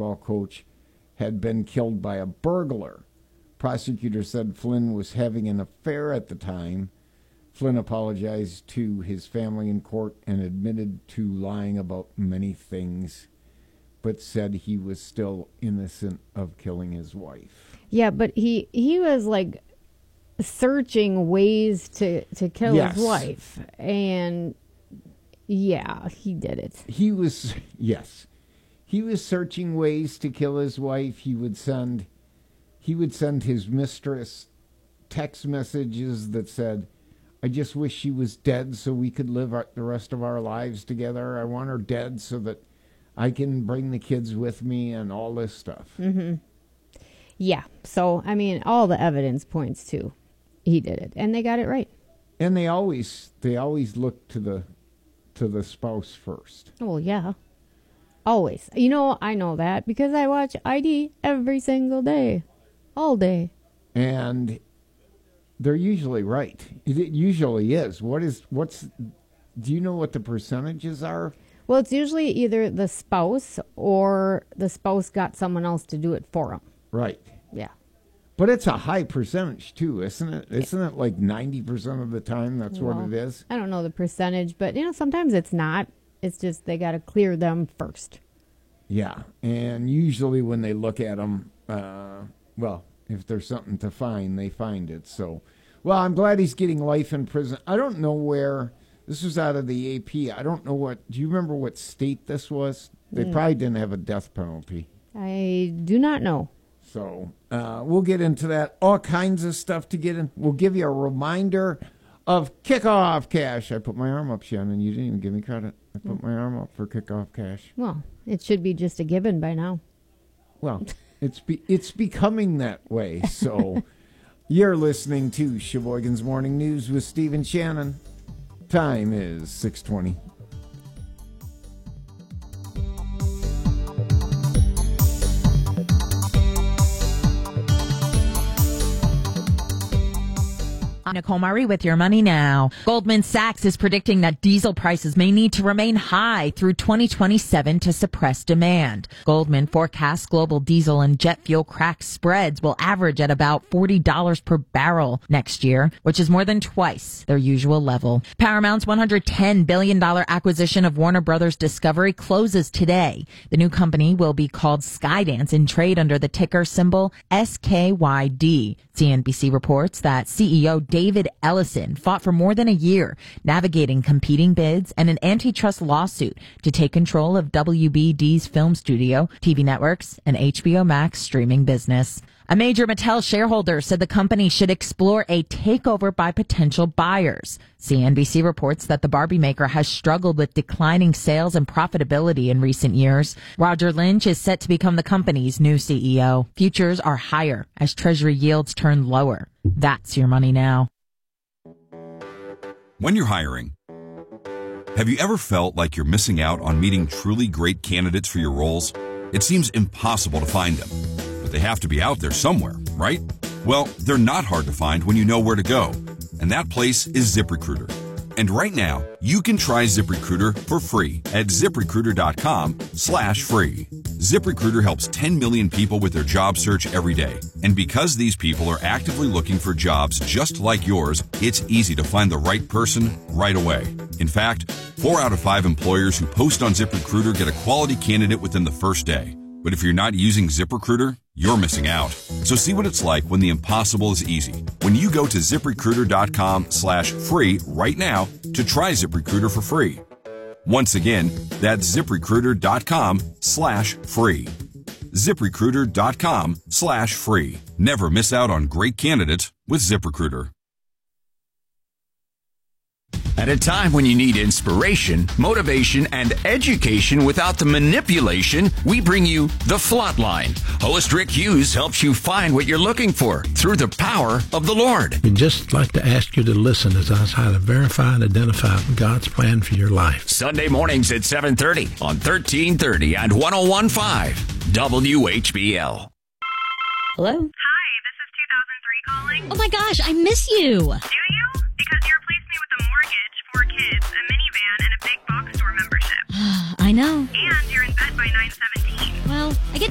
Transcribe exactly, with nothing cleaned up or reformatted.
basketball coach had been killed by a burglar. Prosecutors said Flynn was having an affair at the time. Flynn apologized to his family in court and admitted to lying about many things, but said he was still innocent of killing his wife. Yeah, but he, he was like searching ways to, to kill yes. his wife. And yeah, he did it. He was, yes. He was searching ways to kill his wife. He would send, he would send his mistress text messages that said, I just wish she was dead so we could live our, the rest of our lives together. I want her dead so that I can bring the kids with me and all this stuff. Mm-hmm. Yeah. So, I mean, all the evidence points to he did it. And they got it right. And they always they always look to the to the spouse first. Well, yeah. Always. You know, I know that because I watch I D every single day. All day. And they're usually right. It usually is. What is, what's, do you know what the percentages are? Well, it's usually either the spouse or the spouse got someone else to do it for them. Right. Yeah. But it's a high percentage, too, isn't it? Isn't it like ninety percent of the time that's well, what it is? I don't know the percentage, but, you know, sometimes it's not. It's just they got to clear them first. Yeah. And usually when they look at them, uh, well, if there's something to find, they find it. So, well, I'm glad he's getting life in prison. I don't know where, this was out of the A P. I don't know what, do you remember what state this was? They mm. probably didn't have a death penalty. I do not know. So, uh, we'll get into that. All kinds of stuff to get in. We'll give you a reminder of Kickoff Cash. I put my arm up, Shannon. You didn't even give me credit. I put mm. my arm up for Kickoff Cash. Well, it should be just a given by now. Well, it's be, it's becoming that way. So, you're listening to Sheboygan's Morning News with Steve and Shannon. Time is six twenty. Nicole Murray with your money now. Goldman Sachs is predicting that diesel prices may need to remain high through twenty twenty-seven to suppress demand. Goldman forecasts global diesel and jet fuel crack spreads will average at about forty dollars per barrel next year, which is more than twice their usual level. Paramount's one hundred ten billion dollars acquisition of Warner Brothers Discovery closes today. The new company will be called Skydance and trade under the ticker symbol S K Y D. C N B C reports that C E O David Ellison fought for more than a year, navigating competing bids and an antitrust lawsuit to take control of W B D's film studio, T V networks, and H B O Max streaming business. A major Mattel shareholder said the company should explore a takeover by potential buyers. C N B C reports that the Barbie maker has struggled with declining sales and profitability in recent years. Roger Lynch is set to become the company's new C E O. Futures are higher as Treasury yields turn lower. That's your money now. When you're hiring, have you ever felt like you're missing out on meeting truly great candidates for your roles? It seems impossible to find them, but they have to be out there somewhere, right? Well, they're not hard to find when you know where to go, and that place is ZipRecruiter. And right now, you can try ZipRecruiter for free at ZipRecruiter.com slash free. ZipRecruiter helps ten million people with their job search every day. And because these people are actively looking for jobs just like yours, it's easy to find the right person right away. In fact, four out of five employers who post on ZipRecruiter get a quality candidate within the first day. But if you're not using ZipRecruiter, you're missing out. So see what it's like when the impossible is easy. When you go to ZipRecruiter.com slash free right now to try ZipRecruiter for free. Once again, that's ZipRecruiter.com slash free. ZipRecruiter.com slash free. Never miss out on great candidates with ZipRecruiter. At a time when you need inspiration, motivation, and education without the manipulation, we bring you The Flatline. Host Rick Hughes helps you find what you're looking for through the power of the Lord. We'd just like to ask you to listen as I try to verify and identify God's plan for your life. Sunday mornings at seven thirty on thirteen thirty and one oh one point five W H B L. Hello? Hi, this is two thousand three calling. Oh my gosh, I miss you. Do you? Because you replaced me with a mortgage, four kids, a minivan, and a big box store membership. I know. And you're in bed by nine seventeen. Well, I get